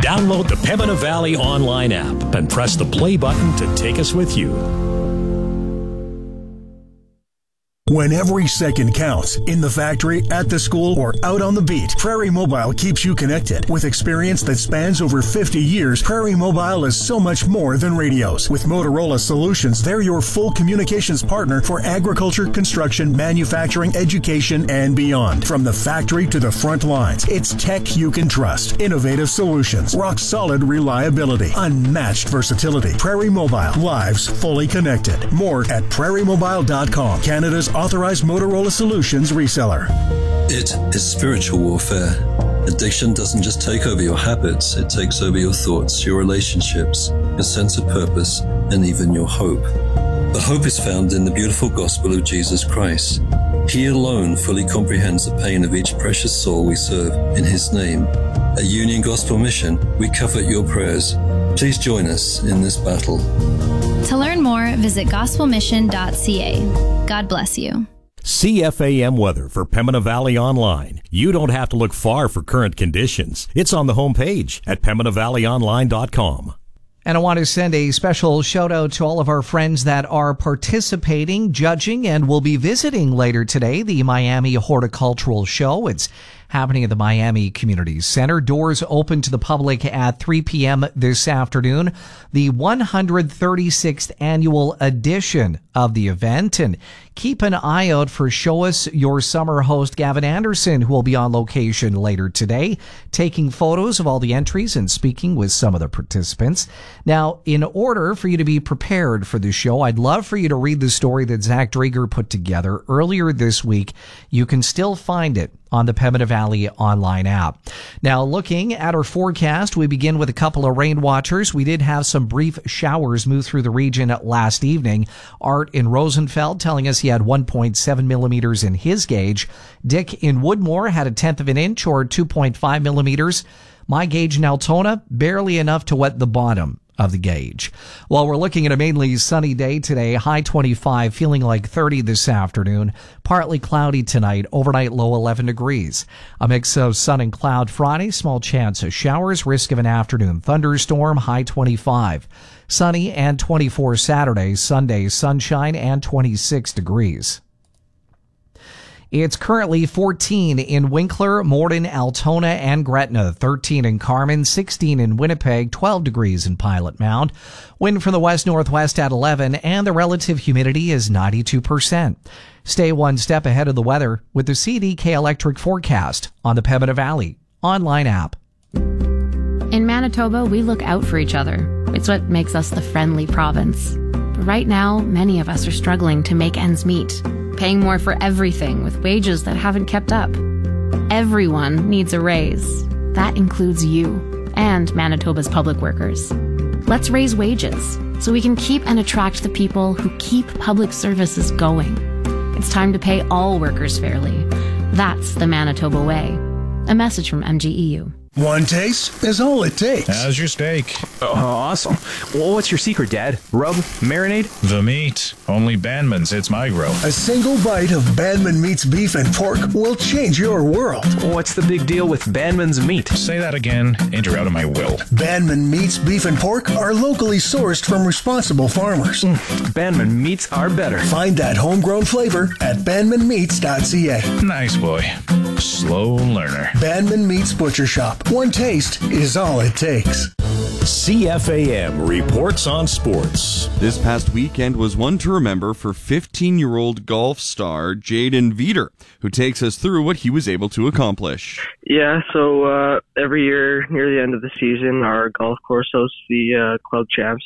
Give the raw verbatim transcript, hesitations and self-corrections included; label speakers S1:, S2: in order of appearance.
S1: Download the Pembina Valley online app and press the play button to take us with you.
S2: When every second counts, in the factory, at the school, or out on the beat, Prairie Mobile keeps you connected. With experience that spans over fifty years, Prairie Mobile is so much more than radios. With Motorola Solutions, they're your full communications partner for agriculture, construction, manufacturing, education, and beyond. From the factory to the front lines, it's tech you can trust. Innovative solutions, rock-solid reliability, unmatched versatility. Prairie Mobile, lives fully connected. More at prairie mobile dot com, Canada's authorized Motorola Solutions reseller.
S3: It is spiritual warfare. Addiction doesn't just take over your habits, it takes over your thoughts, your relationships, your sense of purpose, and even your hope. The hope is found in the beautiful gospel of Jesus Christ. He alone fully comprehends the pain of each precious soul we serve in His name. At Union Gospel Mission, we covet your prayers. Please join us in this battle.
S4: To learn more, visit gospel mission dot c a. God bless you.
S1: C F A M weather for Pembina Valley Online. You don't have to look far for current conditions. It's on the homepage at pembina valley online dot com.
S5: And I want to send a special shout out to all of our friends that are participating, judging, and will be visiting later today the Miami Horticultural Show. It's happening at the Miami Community Center. Doors open to the public at three p.m. this afternoon. The one hundred thirty-sixth annual edition of the event. And keep an eye out for Show Us Your Summer host Gavin Anderson, who will be on location later today, taking photos of all the entries and speaking with some of the participants. Now, in order for you to be prepared for the show, I'd love for you to read the story that Zach Drager put together earlier this week. You can still find it on the Pembina Valley online app. Now, looking at our forecast, we begin with a couple of rain watchers. We did have some brief showers move through the region last evening. Art in Rosenfeld telling us he had one point seven millimeters in his gauge. Dick in Woodmore had a tenth of an inch, or two point five millimeters. My gauge in Altona, barely enough to wet the bottom of the gauge. While we're looking at a mainly sunny day today, high twenty-five, feeling like thirty this afternoon. Partly cloudy tonight, overnight low eleven degrees. A mix of sun and cloud Friday, small chance of showers, risk of an afternoon thunderstorm, high twenty-five. Sunny and twenty-four Saturday, Sunday, sunshine and twenty-six degrees. It's currently fourteen in Winkler, Morden, Altona, and Gretna, thirteen in Carmen, sixteen in Winnipeg, twelve degrees in Pilot Mound. Wind from the west-northwest at eleven, and the relative humidity is ninety-two percent. Stay one step ahead of the weather with the C D K Electric forecast on the Pembina Valley online app.
S6: In Manitoba, we look out for each other. It's what makes us the friendly province. But right now, many of us are struggling to make ends meet, paying more for everything with wages that haven't kept up. Everyone needs a raise. That includes you and Manitoba's public workers. Let's raise wages so we can keep and attract the people who keep public services going. It's time to pay all workers fairly. That's the Manitoba way. A message from M G E U.
S2: One taste is all it takes.
S7: How's your steak?
S8: Oh, awesome. Well, what's your secret, Dad? Rub? Marinade?
S7: The meat. Only Bandman's hits my grill.
S2: A single bite of Bandman Meat's beef and pork will change your world.
S8: What's the big deal with Bandman's meat?
S7: Say that again, and you're out of my will.
S2: Bandman Meat's beef and pork are locally sourced from responsible farmers.
S8: Mm, Bandman Meats are better.
S2: Find that homegrown flavor at bandman meats dot c a.
S7: Nice boy. Slow learner.
S2: Bandman Meats Butcher Shop. One taste is all it takes.
S1: C F A M reports on sports.
S9: This past weekend was one to remember for fifteen-year-old golf star Jaden Veeder, who takes us through what he was able to accomplish.
S10: Yeah, so uh, every year near the end of the season, our golf course hosts the uh, club champs